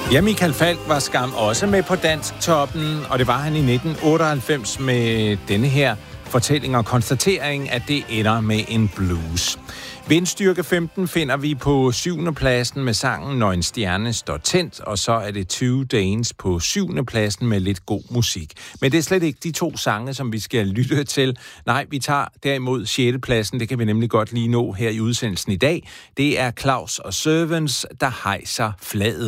Ja, Michael Falch var skam også med på Dansktoppen, og det var han i 1998 med denne her fortælling og konstatering, at det ender med en blues. Vindstyrke 15 finder vi på 7. pladsen med sangen Når en stjerne står tændt, og så er det 2 Danes på 7. pladsen med lidt god musik. Men det er slet ikke de 2 sange, som vi skal lytte til. Nej, vi tager derimod 6. pladsen, det kan vi nemlig godt lige nå her i udsendelsen i dag. Det er Claus og Servants, der hejser flaget.